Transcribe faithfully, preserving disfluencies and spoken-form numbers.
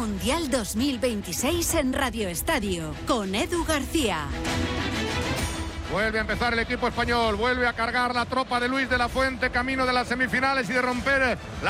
Mundial dos mil veintiséis en Radio Estadio, con Edu García. Vuelve a empezar el equipo español, vuelve a cargar la tropa de Luis de la Fuente, camino de las semifinales y de romper la